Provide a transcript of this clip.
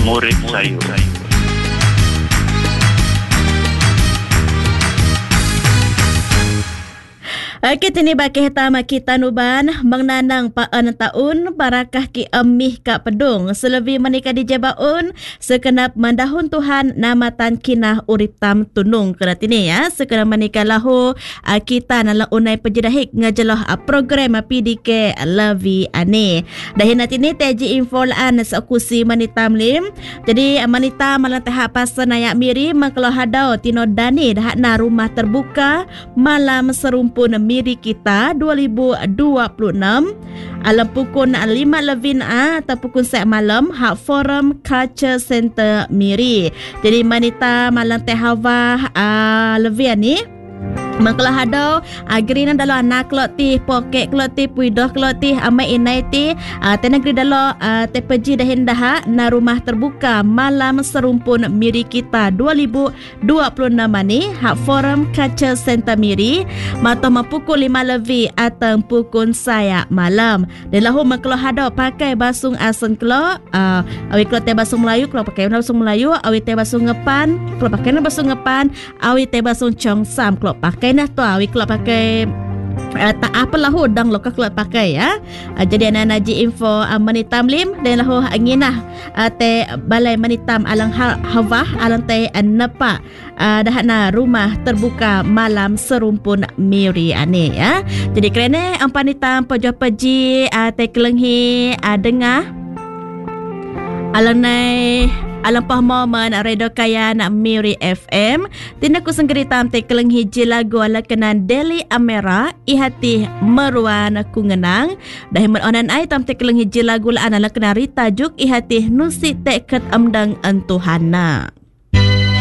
murid saya. Kita ni bagi hitama kita nuban mengnanang paan tahun barakah ki amih ka pedung selebih menikah di jabaun sekenap mendahun Tuhan namatan kinah urip tam tunung kena tini ya sekenap menikah lahu kita nala unai pejadahik ngajelah program PDK Lavi ane dahin natini teji info laan sekusi manitam lim jadi manita malantah pasan ayak miri mengkelah hadau tino dani dah na rumah terbuka malam serumpun miri kita 2026 alam pukul 5 lebih atau pukul 1 malam hak Forum Culture Center Miri. Jadi manita malam tehawah lebih ni mengkelah hadau agrinan dalam anak keloti poket keloti puidoh keloti amai inai ti tenegeri dalam tepeji dahin dah na rumah terbuka malam serumpun Miri kita 2026 ni hak Forum Culture Center Miri matau pukul 5 lebih atau pukul saya malam dan lahu mengkelah hadau pakai basung asen kelo awi kelo teh basung Melayu kelo pakai basung Melayu awi teh basung ngepan kelo pakai basung ngepan awi teh basung Chongsam kelo pakai nah tu awi kelak pakai tak apa lahu dang lo kelak pakai ya. Jadi anak naji info manitam lim dan lahu anginah te balai manitam alang hawah alang te nepa dah na rumah terbuka malam serumpun Miri ane ya. Jadi kerana ampanitam pejuh peji te kelenghi dengar alang nai alampah momen radio kayan Miri FM tindak kusang geritam te kelenghi lagu ala kenan Deli Amera ihati meruan kungenang dah meronan ai tam te kelenghi lagu ala kenan Rita Juk ihati nusi te ket amdang antuhana.